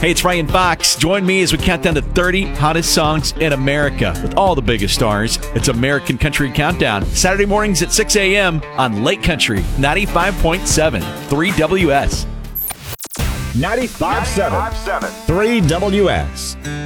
Hey, it's Ryan Fox. Join me as we count down the 30 hottest songs in America with all the biggest stars. It's American Country Countdown. Saturday mornings at 6 a.m. on Lake Country 95.7 3WS. 95.7 3WS.